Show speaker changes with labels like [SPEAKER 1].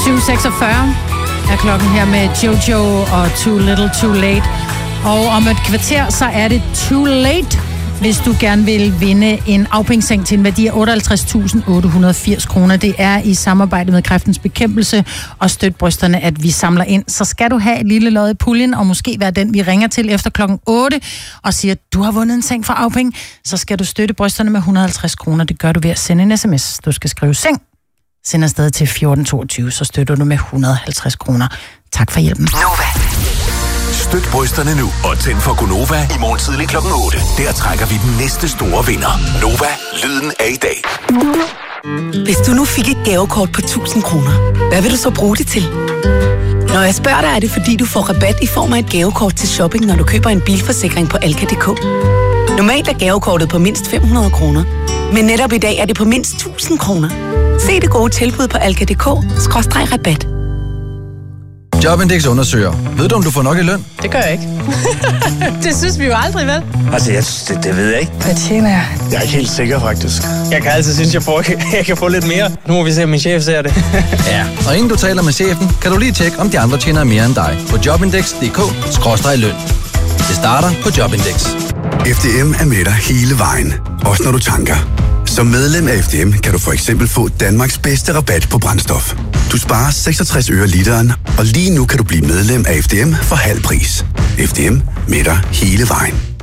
[SPEAKER 1] 7:46 er klokken her med Jojo og Too Little Too Late. Og om et kvarter, så er det too late, hvis du gerne vil vinde en afpengeseng til en værdi af 58.880 kroner. Det er i samarbejde med Kræftens Bekæmpelse og Støt Brysterne, at vi samler ind. Så skal du have et lille lod i puljen, og måske være den, vi ringer til efter klokken 8, og siger, du har vundet en seng for afpenge, så skal du støtte brysterne med 150 kroner. Det gør du ved at sende en sms. Du skal skrive seng. Send afsted til 1422, så støtter du med 150 kroner. Tak for hjælpen.
[SPEAKER 2] Nova. Støt brysterne nu og tænd for Gonova i morgen tidlig klokken 8. Der trækker vi den næste store vinder. Nova, lyden af i dag.
[SPEAKER 3] Hvis du nu fik et gavekort på 1000 kroner, hvad vil du så bruge det til? Når jeg spørger dig, er det fordi, du får rabat i form af et gavekort til shopping, når du køber en bilforsikring på Alka.dk. Normalt er gavekortet på mindst 500 kroner, men netop i dag er det på mindst 1000 kroner. Se det gode tilbud på Alka.dk/rabat.
[SPEAKER 4] Jobindex undersøger. Ved du, om du får nok i løn?
[SPEAKER 5] Det gør jeg ikke. Det synes vi jo aldrig, vel?
[SPEAKER 6] Altså, det ved jeg ikke.
[SPEAKER 5] Hvad tjener jeg?
[SPEAKER 6] Jeg er ikke helt sikker, faktisk.
[SPEAKER 7] Jeg kan altid synes, jeg kan få lidt mere. Nu må vi se, om min chef ser det.
[SPEAKER 4] Ja, og inden du taler med chefen, kan du lige tjekke, om de andre tjener mere end dig. På jobindex.dk/løn. Det starter på Jobindex.
[SPEAKER 8] FDM er med dig hele vejen. Også når du tanker. Som medlem af FDM kan du for eksempel få Danmarks bedste rabat på brændstof. Du sparer 66 øre literen, og lige nu kan du blive medlem af FDM for halv pris. FDM med dig hele vejen.